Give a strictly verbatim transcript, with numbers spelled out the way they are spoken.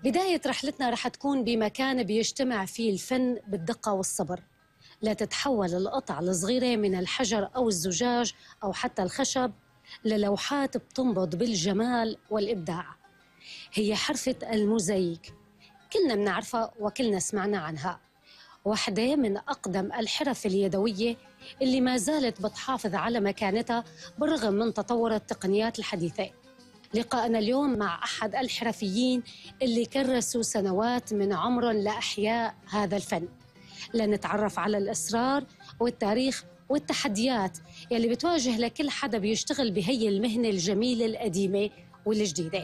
بداية رحلتنا رح تكون بمكان بيجتمع فيه الفن بالدقة والصبر، لا تتحول القطع الصغيرة من الحجر أو الزجاج أو حتى الخشب للوحات بتنبض بالجمال والإبداع. هي حرفة الموزاييك، كلنا بنعرفها وكلنا سمعنا عنها، واحدة من أقدم الحرف اليدوية اللي ما زالت بتحافظ على مكانتها بالرغم من تطور التقنيات الحديثة. لقاءنا اليوم مع أحد الحرفيين اللي كرسوا سنوات من عمرهم لأحياء هذا الفن، لنتعرف على الأسرار والتاريخ والتحديات يلي بتواجه لكل حدا بيشتغل بهي المهنة الجميلة القديمة والجديدة.